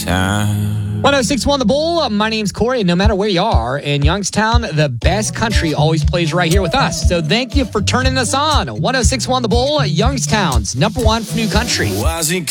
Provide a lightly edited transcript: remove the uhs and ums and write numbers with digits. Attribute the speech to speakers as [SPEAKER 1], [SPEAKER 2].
[SPEAKER 1] time.
[SPEAKER 2] 106.1 The Bull. My name's Corey, and no matter where you are in Youngstown, the best country always plays right here with us. So thank you for turning us on. 106.1 The Bull, Youngstown's #1 for new country.